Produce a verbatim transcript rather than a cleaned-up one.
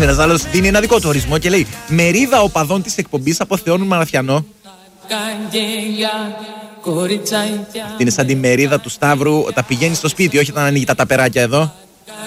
ένας άλλος δίνει ένα δικό του ορισμό και λέει: μερίδα οπαδών της εκπομπής αποθεώνουν Μαραθιανό. Αυτή είναι σαν τη μερίδα του Σταύρου, τα πηγαίνει στο σπίτι, όχι όταν ανοίγει τα ταπεράκια εδώ.